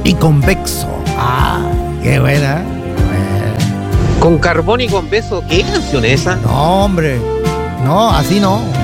y convexo. Ah, qué buena. Con carbón y con beso. ¿Qué canción es esa? No, hombre. No, así no.